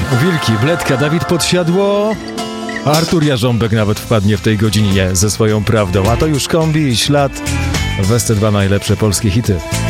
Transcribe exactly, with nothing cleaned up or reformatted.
Wilki, Bledka, Dawid Podsiadło. Artur Jarząbek nawet wpadnie w tej godzinie ze swoją prawdą. A to już kombi i ślad. W S T dwa najlepsze polskie hity.